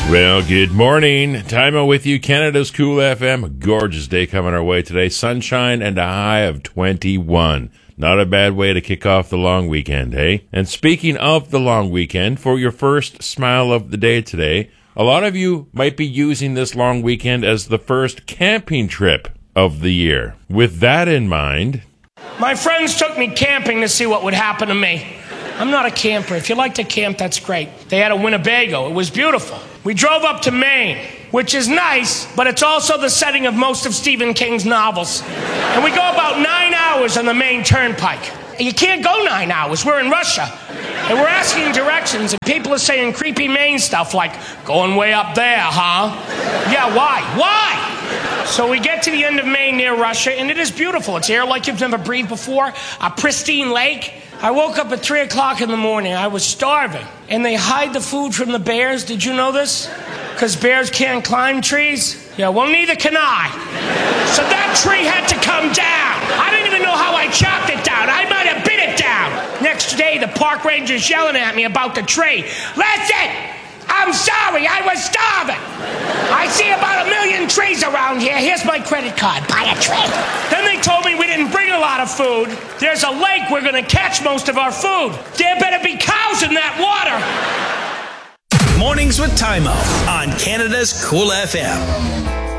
Well, good morning. Time with you, Canada's Cool FM. A gorgeous day coming our way today. Sunshine and a high of 21. Not a bad way to kick off the long weekend, eh? And speaking of the long weekend, for your first smile of the day today, a lot of you might be using this long weekend as the first camping trip of the year. With that in mind, my friends took me camping to see what would happen to me. I'm not a camper. If you like to camp, that's great. They had a Winnebago. It was beautiful. We drove up to Maine, which is nice, but it's also the setting of most of Stephen King's novels. And we go about 9 hours on the Maine Turnpike. You can't go 9 hours. We're in Russia. And we're asking directions, and people are saying creepy Maine stuff like, going way up there, huh? Yeah, why? Why? So we get to the end of Maine near Russia, and it is beautiful. It's air like you've never breathed before, a pristine lake. I woke up at 3 o'clock in the morning. I was starving. And they hide the food from the bears. Did you know this? Because bears can't climb trees? Yeah, well, neither can I. So that tree had to come down. I didn't even know how I chopped it down. I might have bit it down. Next day, the park ranger's yelling at me about the tree. Listen! I'm sorry, I was starving. I see about 1 million trees around here. Here's my credit card. Buy a tree. Then they told me we didn't bring a lot of food. There's a lake we're going to catch most of our food. There better be cows in that water. Mornings with Tymo on Canada's Cool FM.